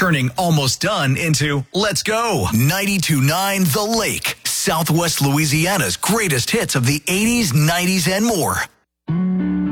turning almost done into let's go. 92.9 The Lake, Southwest Louisiana's greatest hits of the 80s, 90s, and more.